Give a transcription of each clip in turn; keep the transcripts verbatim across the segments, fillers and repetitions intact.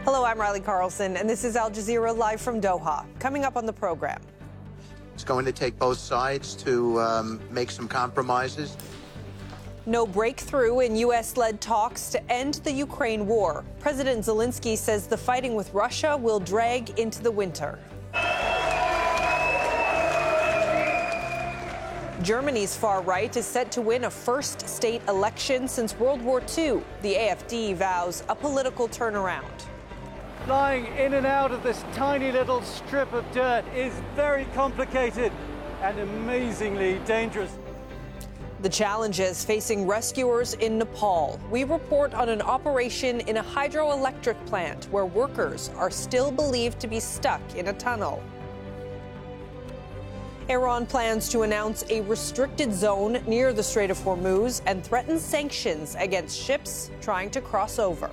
Hello, I'm Riley Carlson, and this is Al Jazeera live from Doha. Coming up on the program. It's going to take both sides to um, make some compromises. No breakthrough in U S-led talks to end the Ukraine war. President Zelensky says the fighting with Russia will drag into the winter. Germany's far right is set to win a first state election since World War Two. The A F D vows a political turnaround. Flying in and out of this tiny little strip of dirt is very complicated and amazingly dangerous. The challenges facing rescuers in Nepal. We report on an operation in a hydroelectric plant where workers are still believed to be stuck in a tunnel. Iran plans to announce a restricted zone near the Strait of Hormuz and threatens sanctions against ships trying to cross over.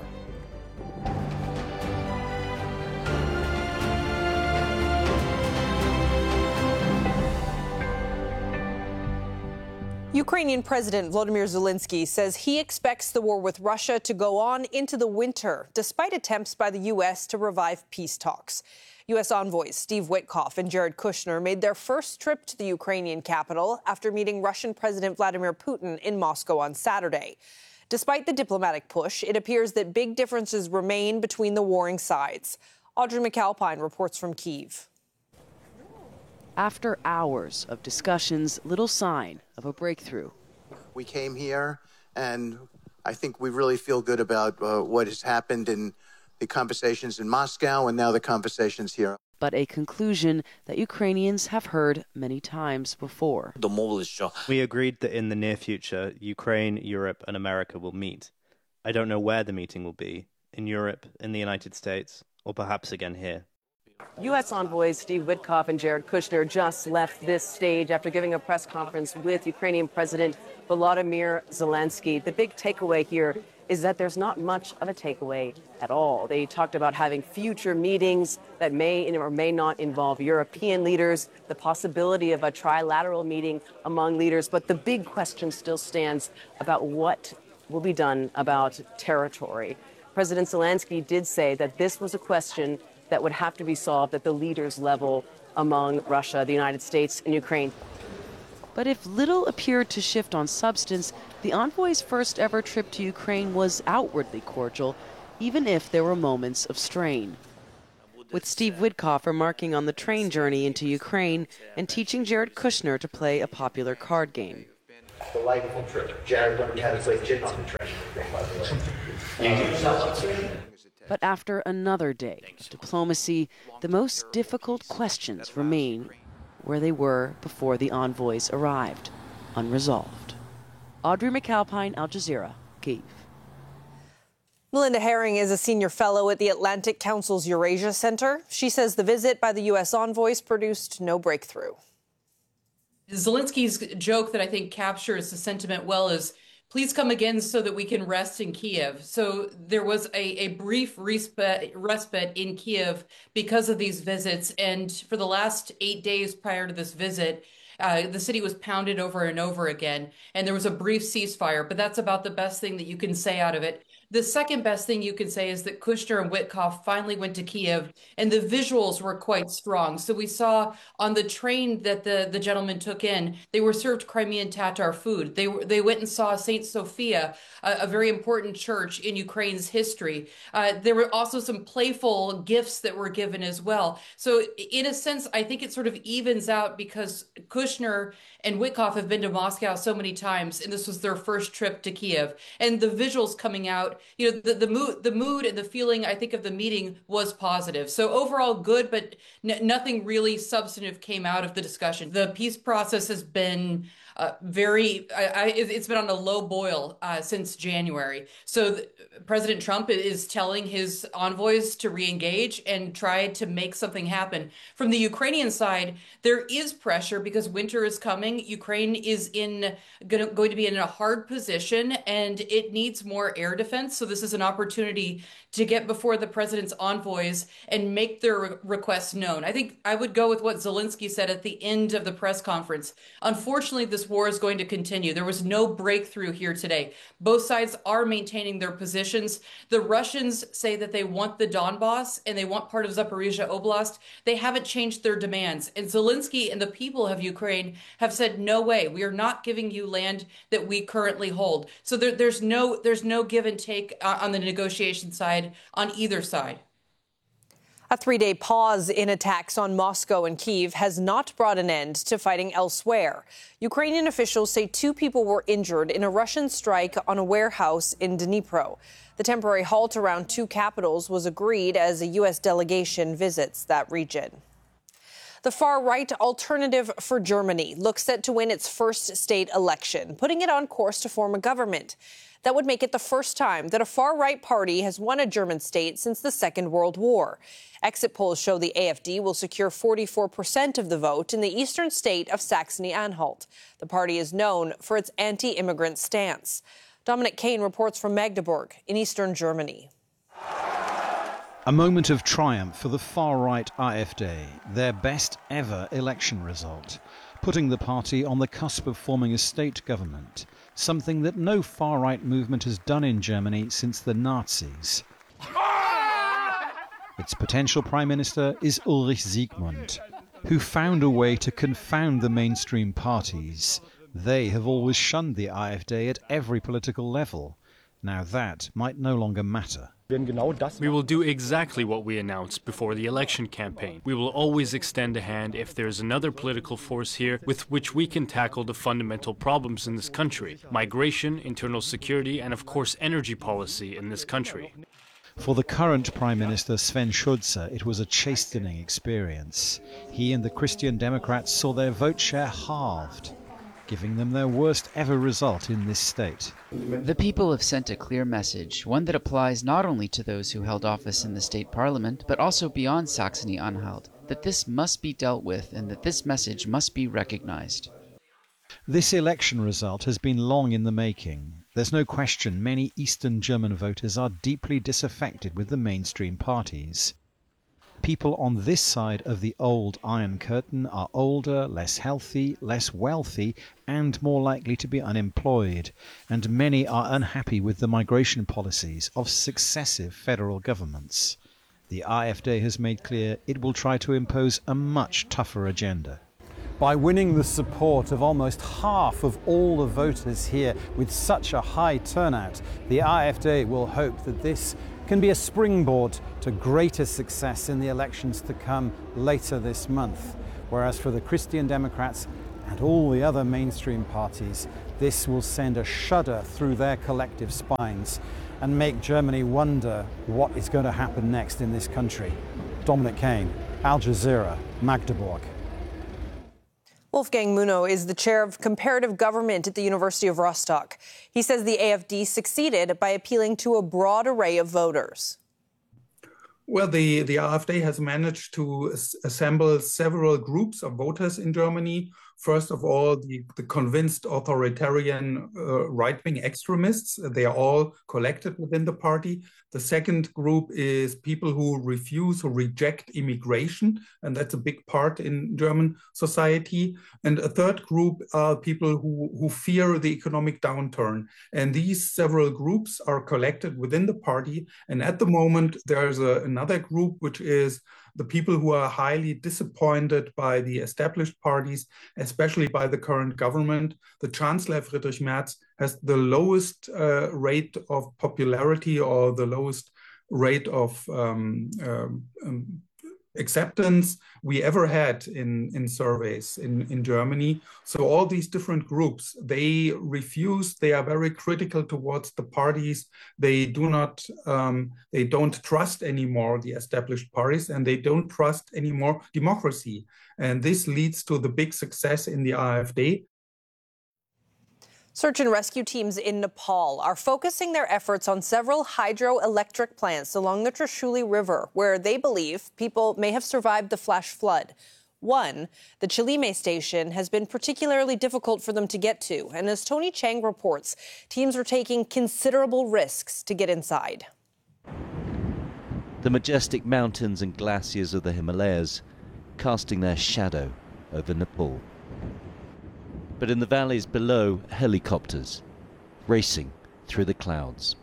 Ukrainian President Volodymyr Zelensky says he expects the war with Russia to go on into the winter, despite attempts by the U S to revive peace talks. U S envoys Steve Witkoff and Jared Kushner made their first trip to the Ukrainian capital after meeting Russian President Vladimir Putin in Moscow on Saturday. Despite the diplomatic push, it appears that big differences remain between the warring sides. Audrey McAlpine reports from Kyiv. After hours of discussions, little sign of a breakthrough. We came here, and I think we really feel good about uh, what has happened in the conversations in Moscow and now the conversations here. But a conclusion that Ukrainians have heard many times before. We agreed that in the near future, Ukraine, Europe, and America will meet. I don't know where the meeting will be, in Europe, in the United States, or perhaps again here. U S envoys Steve Witkoff and Jared Kushner just left this stage after giving a press conference with Ukrainian President Volodymyr Zelensky. The big takeaway here is that there's not much of a takeaway at all. They talked about having future meetings that may or may not involve European leaders, the possibility of a trilateral meeting among leaders. But the big question still stands about what will be done about territory. President Zelensky did say that this was a question that would have to be solved at the leaders' level among Russia, the United States, and Ukraine. But if little appeared to shift on substance, the envoy's first ever trip to Ukraine was outwardly cordial, even if there were moments of strain. With Steve Witkoff remarking on the train journey into Ukraine and teaching Jared Kushner to play a popular card game. Delightful trip. Jared learned how to play chip on the train. But after another day of diplomacy, the most difficult questions remain where they were before the envoys arrived, unresolved. Audrey McAlpine, Al Jazeera, Kyiv. Melinda Herring is a senior fellow at the Atlantic Council's Eurasia Center. She says the visit by the U S envoys produced no breakthrough. Zelensky's joke that I think captures the sentiment well is, please come again so that we can rest in Kyiv. So there was a, a brief respite, respite in Kyiv because of these visits. And for the last eight days prior to this visit, uh, the city was pounded over and over again. And there was a brief ceasefire, but that's about the best thing that you can say out of it. The second best thing you can say is that Kushner and Witkoff finally went to Kyiv, and the visuals were quite strong. So we saw on the train that the, the gentlemen took in, they were served Crimean Tatar food. They were, they went and saw Saint Sophia, a, a very important church in Ukraine's history. Uh, there were also some playful gifts that were given as well. So in a sense, I think it sort of evens out because Kushner and Witkoff have been to Moscow so many times, and this was their first trip to Kyiv. And the visuals coming out, you know, the, the mood, the mood and the feeling, I think, of the meeting was positive. So overall good, but n- nothing really substantive came out of the discussion. The peace process has been uh, very, I, I, it's been on a low boil uh, since January. So the, President Trump is telling his envoys to re-engage and try to make something happen. From the Ukrainian side, there is pressure because winter is coming. Ukraine is in gonna, going to be in a hard position, and it needs more air defense. So this is an opportunity to get before the president's envoys and make their requests known. I think I would go with what Zelensky said at the end of the press conference. Unfortunately, this this war is going to continue. There was no breakthrough here today. Both sides are maintaining their positions. The Russians say that they want the Donbass and they want part of Zaporizhia Oblast. They haven't changed their demands. And Zelensky and the people of Ukraine have said, no way, we are not giving you land that we currently hold. So there, there's no there's no give and take on the negotiation side on either side. A three-day pause in attacks on Moscow and Kyiv has not brought an end to fighting elsewhere. Ukrainian officials say two people were injured in a Russian strike on a warehouse in Dnipro. The temporary halt around two capitals was agreed as a U S delegation visits that region. The far-right Alternative for Germany looks set to win its first state election, putting it on course to form a government. That would make it the first time that a far-right party has won a German state since the Second World War. Exit polls show the A F D will secure forty-four percent of the vote in the eastern state of Saxony-Anhalt. The party is known for its anti-immigrant stance. Dominic Kane reports from Magdeburg in eastern Germany. A moment of triumph for the far-right AfD, their best ever election result, putting the party on the cusp of forming a state government, something that no far-right movement has done in Germany since the Nazis. Its potential prime minister is Ulrich Siegmund, who found a way to confound the mainstream parties. They have always shunned the AfD at every political level. Now that might no longer matter. We will do exactly what we announced before the election campaign. We will always extend a hand if there is another political force here with which we can tackle the fundamental problems in this country: migration, internal security, and of course energy policy in this country. For the current Prime Minister Sven Schulze, it was a chastening experience. He and the Christian Democrats saw their vote share halved, giving them their worst ever result in this state. The people have sent a clear message, one that applies not only to those who held office in the state parliament, but also beyond Saxony-Anhalt, that this must be dealt with and that this message must be recognized. This election result has been long in the making. There's no question many Eastern German voters are deeply disaffected with the mainstream parties. People on this side of the old Iron Curtain are older, less healthy, less wealthy, and more likely to be unemployed, and many are unhappy with the migration policies of successive federal governments. The AfD has made clear it will try to impose a much tougher agenda. By winning the support of almost half of all the voters here with such a high turnout, the AfD will hope that this can be a springboard to greater success in the elections to come later this month. Whereas for the Christian Democrats and all the other mainstream parties, this will send a shudder through their collective spines and make Germany wonder what is going to happen next in this country. Dominic Kane, Al Jazeera, Magdeburg. Wolfgang Muno is the chair of comparative government at the University of Rostock. He says the AfD succeeded by appealing to a broad array of voters. Well, the, the AfD has managed to as- assemble several groups of voters in Germany. First of all, the, the convinced authoritarian uh, right-wing extremists. They are all collected within the party. The second group is people who refuse, who reject immigration, and that's a big part in German society. And a third group are people who, who fear the economic downturn. And these several groups are collected within the party. And at the moment, there's a, another group, which is the people who are highly disappointed by the established parties, especially by the current government. The Chancellor, Friedrich Merz, has the lowest uh, rate of popularity or the lowest rate of um, um, um, acceptance we ever had in, in surveys in, in Germany. So all these different groups, they refuse, they are very critical towards the parties. They do not, um, they don't trust anymore the established parties, and they don't trust anymore democracy. And this leads to the big success in the AfD. Search and rescue teams in Nepal are focusing their efforts on several hydroelectric plants along the Trishuli River, where they believe people may have survived the flash flood. One, the Chilime station, has been particularly difficult for them to get to. And as Tony Chang reports, teams are taking considerable risks to get inside. The majestic mountains and glaciers of the Himalayas casting their shadow over Nepal. But in the valleys below, helicopters racing through the clouds.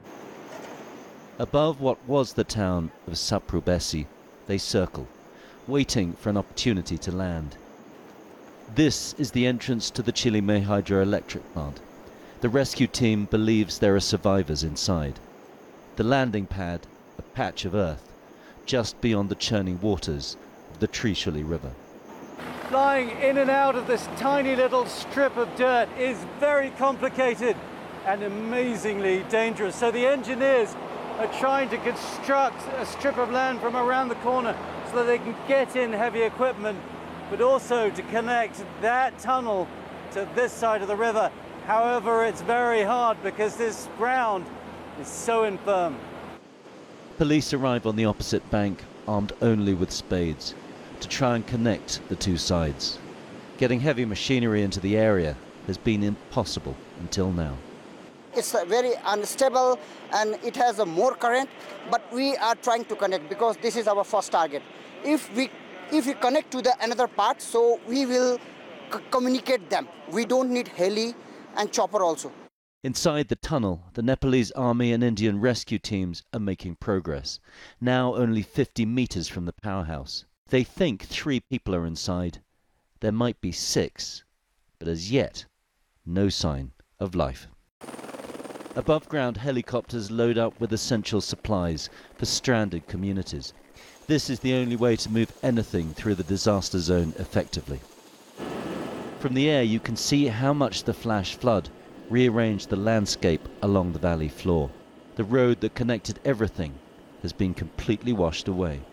Above what was the town of Saprubesi, they circle, waiting for an opportunity to land. This is the entrance to the Chilime hydroelectric plant. The rescue team believes there are survivors inside. The landing pad, a patch of earth, just beyond the churning waters of the Trishuli River. Flying in and out of this tiny little strip of dirt is very complicated and amazingly dangerous. So the engineers are trying to construct a strip of land from around the corner so that they can get in heavy equipment, but also to connect that tunnel to this side of the river. However, it's very hard because this ground is so infirm. Police arrive on the opposite bank, armed only with spades, to try and connect the two sides. Getting heavy machinery into the area has been impossible until now. It's very unstable and it has a more current, but we are trying to connect because this is our first target. If we if we connect to the another part, so we will c communicate them. We don't need heli and chopper also. Inside the tunnel, the Nepalese army and Indian rescue teams are making progress, now only fifty meters from the powerhouse. They think three people are inside. There might be six, but as yet, no sign of life. Above ground helicopters load up with essential supplies for stranded communities. This is the only way to move anything through the disaster zone effectively. From the air you can see how much the flash flood rearranged the landscape along the valley floor. The road that connected everything has been completely washed away.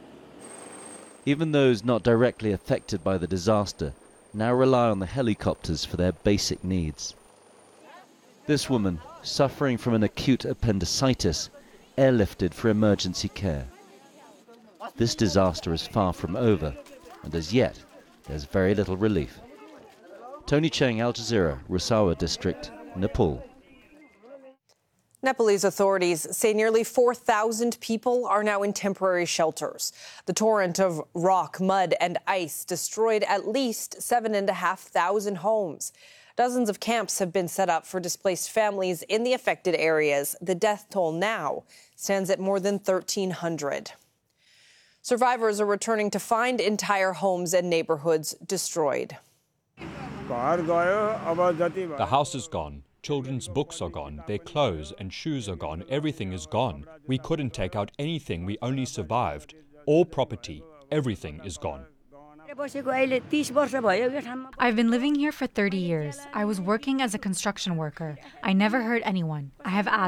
Even those not directly affected by the disaster now rely on the helicopters for their basic needs. This woman, suffering from an acute appendicitis, airlifted for emergency care. This disaster is far from over, and as yet, there's very little relief. Tony Cheng, Al Jazeera, Rusawa District, Nepal. Nepalese authorities say nearly four thousand people are now in temporary shelters. The torrent of rock, mud and ice destroyed at least seven and a half thousand homes. Dozens of camps have been set up for displaced families in the affected areas. The death toll now stands at more than thirteen hundred. Survivors are returning to find entire homes and neighborhoods destroyed. The house is gone. Children's books are gone. Their clothes and shoes are gone. Everything is gone. We couldn't take out anything. We only survived. All property, everything is gone. I've been living here for thirty years. I was working as a construction worker. I never hurt anyone. I have